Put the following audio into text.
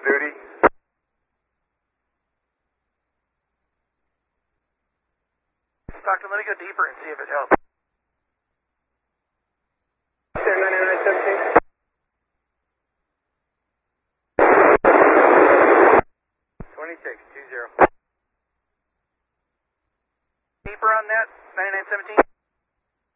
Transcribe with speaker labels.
Speaker 1: duty.
Speaker 2: Stockton, let me go deeper and see if it helps.
Speaker 1: 9917. 2620.
Speaker 2: Deeper on that, 9917.